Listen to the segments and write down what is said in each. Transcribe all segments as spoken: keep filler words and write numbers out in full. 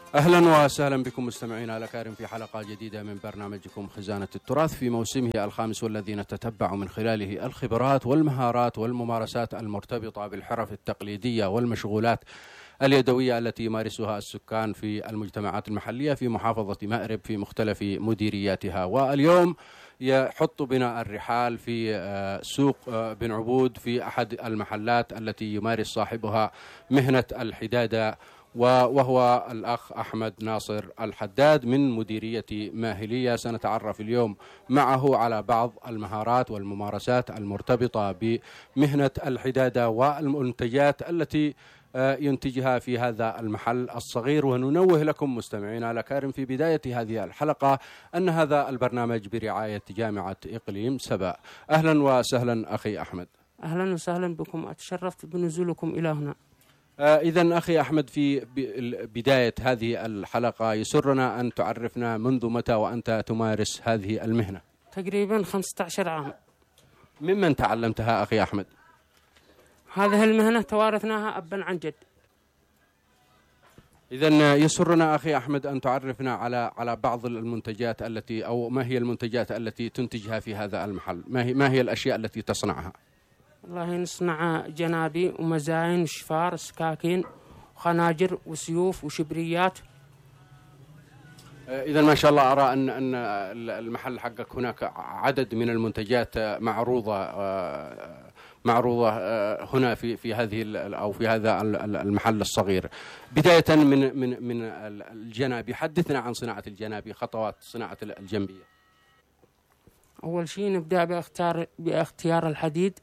أهلا وسهلا بكم مستمعينا الأكارم في حلقة جديدة من برنامجكم خزانة التراث في موسمه الخامس، والذي نتتبع من خلاله الخبرات والمهارات والممارسات المرتبطة بالحرف التقليدية والمشغولات اليدوية التي يمارسها السكان في المجتمعات المحلية في محافظة مأرب في مختلف مديرياتها. واليوم يحط بنا الرحال في سوق بن عبود في أحد المحلات التي يمارس صاحبها مهنة الحدادة، وهو الأخ أحمد ناصر الحداد من مديرية ماهلية. سنتعرف اليوم معه على بعض المهارات والممارسات المرتبطة بمهنة الحدادة والمنتجات التي ينتجها في هذا المحل الصغير. وننوه لكم مستمعينا الأكارم في بداية هذه الحلقة أن هذا البرنامج برعاية جامعة إقليم سبا. أهلا وسهلا أخي أحمد. أهلا وسهلا بكم، أتشرفت بنزولكم إلى هنا. إذن أخي أحمد، في بداية هذه الحلقة يسرنا أن تعرفنا منذ متى وأنت تمارس هذه المهنة؟ تقريبا خمسة عشر عام. ممن تعلمتها أخي أحمد؟ هذه المهنة توارثناها أبا عن جد. إذن يسرنا أخي أحمد أن تعرفنا على على بعض المنتجات التي أو ما هي المنتجات التي تنتجها في هذا المحل، ما هي ما هي الأشياء التي تصنعها؟ والله نصنع جنابي ومزاين وشفار سكاكين وخناجر وسيوف وشبريات. إذا ما شاء الله أرى أن أن المحل حقك هناك عدد من المنتجات معروضة معروضة هنا في في هذه أو في هذا المحل الصغير. بداية من من من الجنابي، حدثنا عن صناعة الجنابي، خطوات صناعة الجنبية. أول شيء نبدأ باختيار باختيار الحديد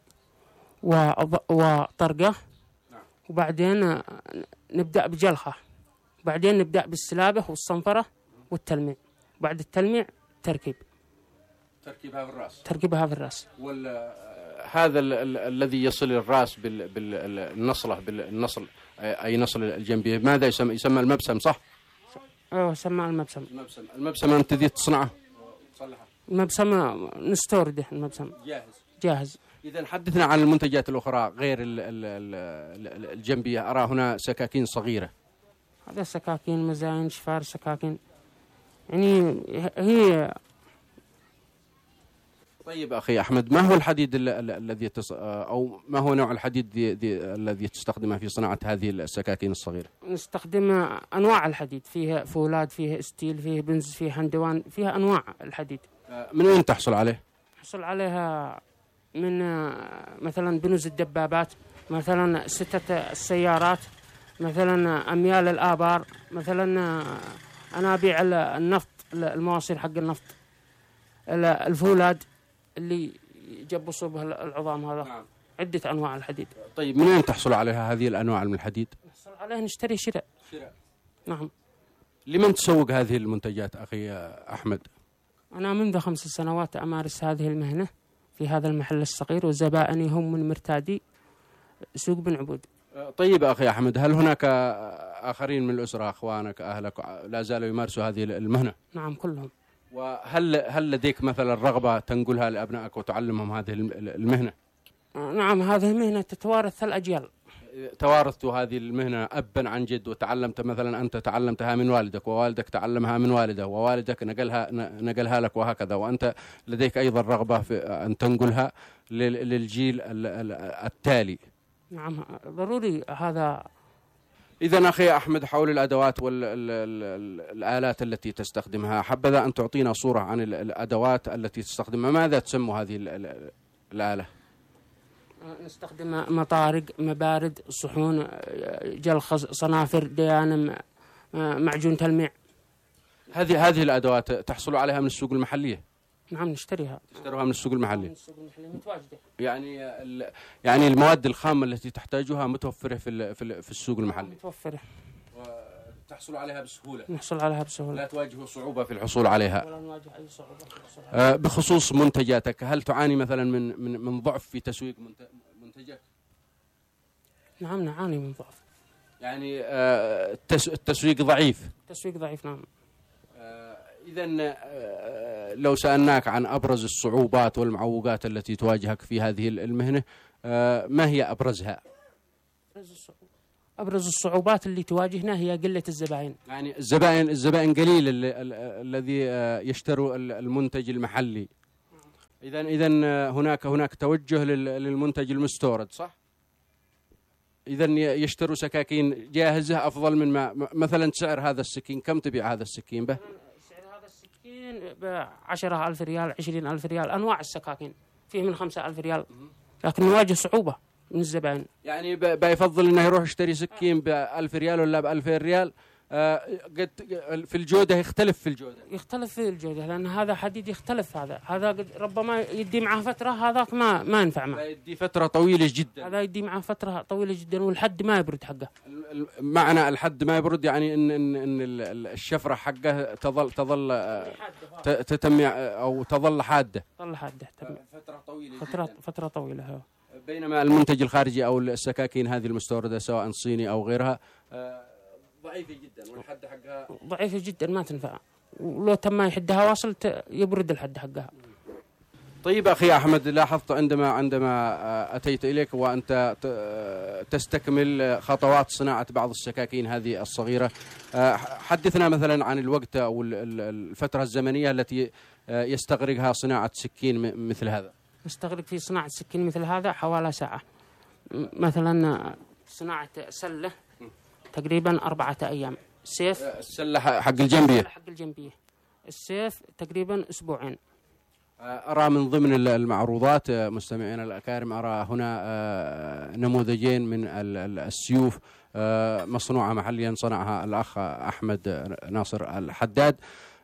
وطرقه، وبعدين نبدأ بجلخه، وبعدين نبدأ بالسلابة والصنفرة والتلميع، بعد التلميع تركيب تركيبها في الرأس تركيبها في الرأس. هذا الذي يصل الرأس بالنصلة بالنصل أي نصل الجنبية، ماذا يسمى؟ يسمى المبسم، صح؟ أيوه يسمى المبسم. المبسم المبسم أنت تذي تصنعه؟ تصلحه؟ المبسم نستورده، المبسم جاهز جاهز. إذا حدثنا عن المنتجات الأخرى غير ال ال ال الجنبية. أرى هنا سكاكين صغيرة. هذا سكاكين مزاين شفار سكاكين، يعني هي. طيب أخي أحمد، ما هو الحديد الذي تص... أو ما هو نوع الحديد دي دي الذي تستخدمه في صناعة هذه السكاكين الصغيرة؟ نستخدم أنواع الحديد، فيها فولاد، فيها ستيل، فيها بنز، فيها هندوان، فيها أنواع الحديد. من وين تحصل عليه؟ تحصل عليها من مثلا بنوز الدبابات، مثلا ستة السيارات، مثلا أميال الآبار، مثلا أنابيع النفط، المواصير حق النفط، الفولاد اللي يجبصوا به العظام. هذا نعم. عدة أنواع الحديد. طيب من وين تحصل عليها هذه الأنواع من الحديد؟ نحصل عليها نشتري شراء. شراء نعم. لمن تسوق هذه المنتجات أخي أحمد؟ أنا منذ خمس سنوات أمارس هذه المهنة في هذا المحل الصغير، وزبائني هم من مرتادي سوق بن عبود. طيب أخي أحمد، هل هناك آخرين من الأسرة، أخوانك، أهلك لا زالوا يمارسوا هذه المهنة؟ نعم كلهم. وهل هل لديك مثلا رغبة تنقلها لأبنائك وتعلمهم هذه المهنة؟ نعم، هذه المهنة تتوارث الأجيال. توارثت هذه المهنة أبا عن جد، وتعلمت مثلا أنت تعلمتها من والدك، ووالدك تعلمها من والده، ووالدك نقلها نقلها لك، وهكذا، وأنت لديك أيضا رغبة في أن تنقلها للجيل التالي. نعم ضروري هذا. إذن أخي أحمد، حول الأدوات والآلات التي تستخدمها، حبذا أن تعطينا صورة عن الأدوات التي تستخدمها. ماذا تسمى هذه الآلة؟ نستخدم مطارق، مبارد، صحون، جلخ، صنافر، ديانم، معجون تلميع. هذه هذه الأدوات تحصل عليها من السوق المحلية؟ نعم نشتريها. نشتريها من السوق المحلي. من السوق المحلي متواجدة. يعني يعني المواد الخام التي تحتاجها متوفرة في في السوق المحلي. متوفرة. وتحصل عليها بسهولة. نحصل عليها بسهولة. لا تواجه صعوبة في الحصول عليها. ولا نواجه أي صعوبة في الحصول عليها. بخصوص منتجاتك، هل تعاني مثلا من من من ضعف في تسويق منتجك؟ نعم نعاني من ضعف. يعني التسويق ضعيف. التسويق ضعيف نعم. إذن لو سألناك عن أبرز الصعوبات والمعوقات التي تواجهك في هذه المهنة، ما هي أبرزها؟ أبرز الصعوبات اللي تواجهنا هي قلة الزبائن. يعني الزبائن الزبائن قليل ال- ال- الذي يشتروا ال- المنتج المحلي. إذا إذا هناك هناك توجه لل- للمنتج المستورد، صح؟ إذا يشتروا سكاكين جاهزة أفضل من ما مثلا سعر هذا السكين، كم تبيع هذا السكين به؟ سعر هذا السكين بعشرة ألف ريال، عشرين ألف ريال، أنواع السكاكين فيه من خمسة ألف ريال، لكن نواجه صعوبة من الزبائن. يعني ب- بيفضل انه يروح يشتري سكين بألف ريال ولا بألفين ريال، آه، قد في الجودة يختلف في الجودة. يختلف في الجودة لأن هذا حديد يختلف، هذا هذا قد ربما يدي معه فترة، هذاك ما ما ينفع معه. يدي فترة طويلة جدا. هذا يدي معه فترة طويلة جدا والحد ما يبرد حقه. ال- ال- معنى الحد ما يبرد يعني ان ان ان ال- ال- الشفرة حقه تظل تظل آه، ت- تتم او تظل حادة. تظل حادة فترة طويلة فترة جدا. فترة طويلة. هو. بينما المنتج الخارجي او السكاكين هذه المستوردة سواء صيني او غيرها آه، ضعيفة جدا والحد حقها ضعيفة جدا ما تنفع، ولو تم يحدها واصل ت- يبرد الحد حقها. طيب أخي أحمد، لاحظت عندما عندما أتيت إليك وأنت ت- تستكمل خطوات صناعة بعض السكاكين هذه الصغيرة، حدثنا مثلا عن الوقت أو ال- ال- الفترة الزمنية التي يستغرقها صناعة سكين م- مثل هذا. نستغرق في صناعة سكين مثل هذا حوالي ساعة. م- مثلا صناعة سلة تقريبا أربعة أيام. سيف السلة حق الجنبية. حق الجنبية السيف تقريبا أسبوعين. أرى من ضمن المعروضات مستمعينا الأكارم، أرى هنا نموذجين من ال- ال- السيوف مصنوعة محليا، صنعها الأخ أحمد ناصر الحداد.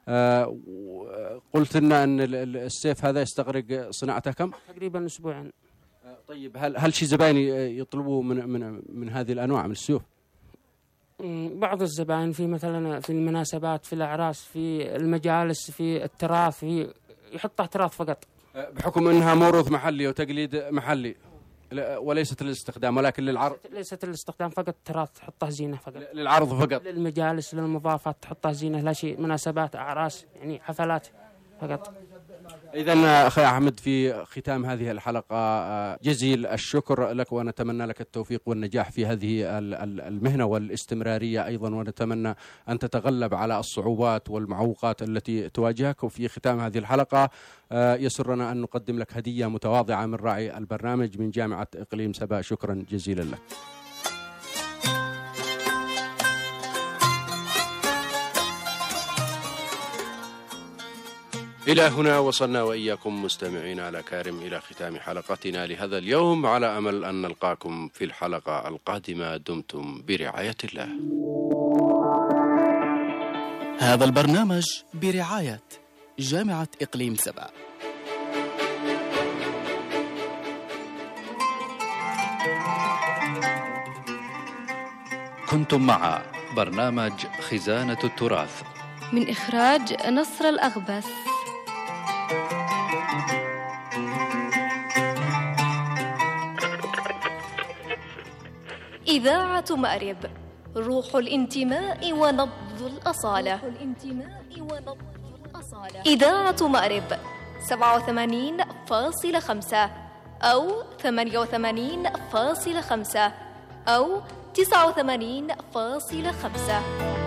قلت لنا أن ال- ال- السيف هذا يستغرق صناعته كم؟ تقريبا أسبوعين. طيب هل هل شي زبائن يطلبوا من من من هذه الأنواع من السيوف؟ م، بعض الزبائن في مثلا في المناسبات، في الأعراس، في المجالس، في التراث، في يحطها تراث فقط. بحكم أنها موروث محلي وتقليد محلي لا- وليست للاستخدام ولكن للعرض. ليست الاستخدام فقط، تراث تحطها زينة فقط. للعرض فقط. للمجالس، للمضافات تحطها زينة، لا شيء، مناسبات، أعراس، يعني حفلات فقط. إذا أخي أحمد، في ختام هذه الحلقة جزيل الشكر لك، ونتمنى لك التوفيق والنجاح في هذه ال- ال- المهنة والاستمرارية أيضا، ونتمنى أن تتغلب على الصعوبات والمعوقات التي تواجهك. وفي ختام هذه الحلقة يسرنا أن نقدم لك هدية متواضعة من راعي البرنامج من جامعة إقليم سبا. شكرا جزيلا لك. إلى هنا وصلنا وإياكم مستمعينا الأكارم إلى ختام حلقتنا لهذا اليوم، على أمل أن نلقاكم في الحلقة القادمة. دمتم برعاية الله. هذا البرنامج برعاية جامعة إقليم سبا. كنتم مع برنامج خزانة التراث من إخراج نصر الأغبس. إذاعة مأرب، روح الانتماء ونبض الأصالة. إذاعة مأرب سبعة وثمانين فاصلة خمسة أو ثمانية وثمانين فاصلة خمسة أو تسعة وثمانين فاصلة خمسة.